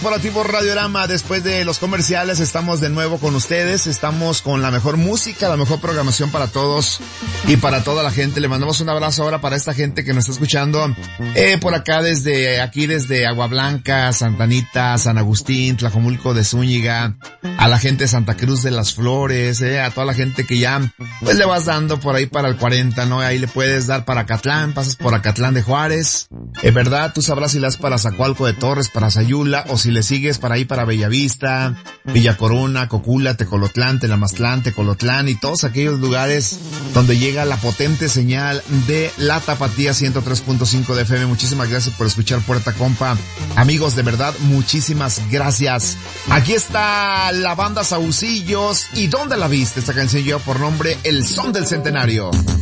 Corporativo Radiorama, después de los comerciales estamos de nuevo con ustedes, estamos con la mejor música, la mejor programación para todos y para toda la gente. Le mandamos un abrazo ahora para esta gente que nos está escuchando por acá desde Agua Blanca, Santa Anita, San Agustín, Tlajomulco de Zúñiga, a la gente de Santa Cruz de las Flores, a toda la gente que ya pues le vas dando por ahí para el 40, ¿no? Ahí le puedes dar para Acatlán, pasas por Acatlán de Juárez, ¿verdad? Tú sabrás si le das para Zacualco de Torres, para Sayula, o si le sigues para ahí para Bellavista, Villa Corona, Cocula, Tecolotlán, Telamastlán, Tecolotlán y todos aquellos lugares donde llega la potente señal de la Tapatía 103.5 de FM. Muchísimas gracias por escuchar Puerta Compa. Amigos, de verdad, muchísimas gracias. Aquí está la banda Saucillos. ¿Y dónde la viste? Esta canción lleva por nombre El Son del Centenario.